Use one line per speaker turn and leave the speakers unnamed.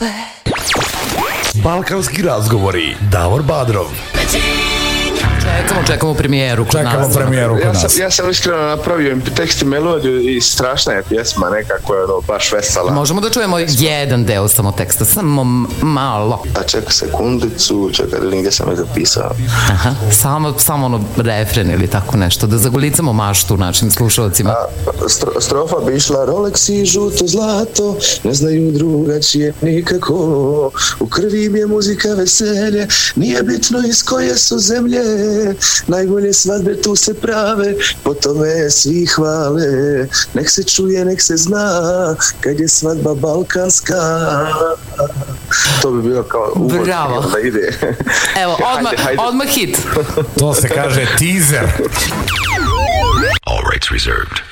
Balkanski razgovori, Davor Badrov.
Čekamo premijeru kod nas.
Ja sam iskreno napravio tekst i melodiju i strašna je pjesma, nekako je baš vesela.
Možemo da čujemo jedan deo samo teksta, samo malo.
A čekaj sekundicu, čekaj da gdje sam je zapisao.
Aha, samo ono refren ili tako nešto, da zagolicamo maštu našim slušalcima.
Strofa bi išla: Rolex i žuto zlato, ne znaju drugačije nikako, u krvi mi je muzika veselje, nije bitno iz koje su zemlje, najbolje svadbe tu se prave, po tome svi hvale, nek se čuje, nek se zna, kad je svadba balkanska. To bi bilo kao uvod.
Bravo.
Da ide.
Evo, odmah hit.
To se kaže teaser.
All rights reserved.